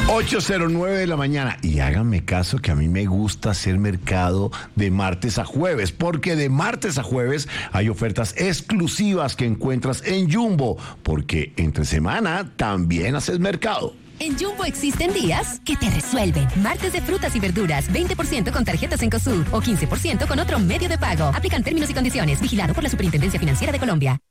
8:09 de la mañana. Y háganme caso que a mí me gusta hacer mercado de martes a jueves, porque de martes a jueves hay ofertas exclusivas que encuentras en Jumbo, porque entre semana también haces mercado. En Jumbo existen días que te resuelven. Martes de frutas y verduras, 20% con tarjetas Cencosud o 15% con otro medio de pago. Aplican términos y condiciones. Vigilado por la Superintendencia Financiera de Colombia.